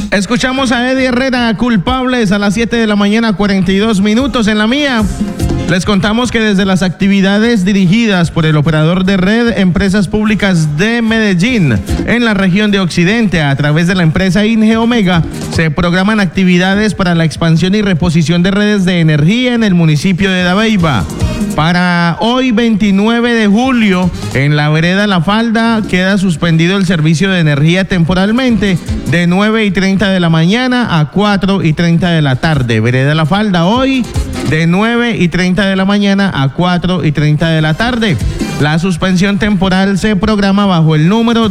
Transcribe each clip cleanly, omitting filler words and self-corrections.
Escuchamos a Eddie Herrera, Culpables, a las 7 de la mañana, 42 minutos. En la mía, les contamos que desde las actividades dirigidas por el operador de red Empresas Públicas de Medellín, en la región de Occidente, a través de la empresa Inge Omega, se programan actividades para la expansión y reposición de redes de energía en el municipio de Dabeiba. Para hoy, 29 de julio, en la vereda La Falda, queda suspendido el servicio de energía temporalmente de 9:30 de la mañana a 4:30 de la tarde. Vereda La Falda hoy de 9:30 de la mañana a 4:30 de la tarde. La suspensión temporal se programa bajo el número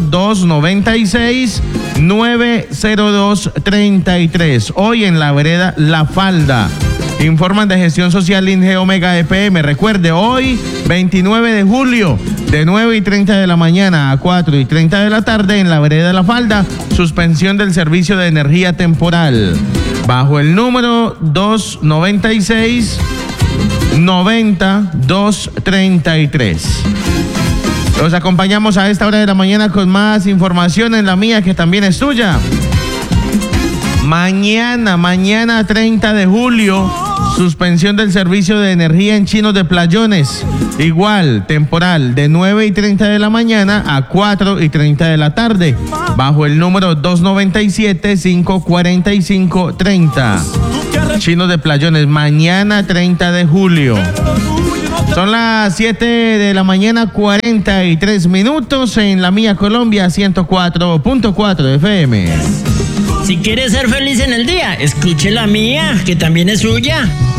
296-90233. Hoy en la vereda La Falda. Informan de Gestión Social Inge Omega EPM. Recuerde, hoy, 29 de julio, de 9:30 de la mañana a 4:30 de la tarde, en la vereda La Falda, suspensión del servicio de energía temporal. Bajo el número 296-90-233. Los acompañamos a esta hora de la mañana con más información en la mía, que también es tuya. Mañana 30 de julio, suspensión del servicio de energía en Chinos de Playones. Igual, temporal, de 9:30 de la mañana a 4:30 de la tarde. Bajo el número 297-545-30. Chinos de Playones, mañana 30 de julio. Son las 7 de la mañana, 43 minutos en la mía Colombia, 104.4 FM. Si quieres ser feliz en el día, escuche la mía, que también es suya.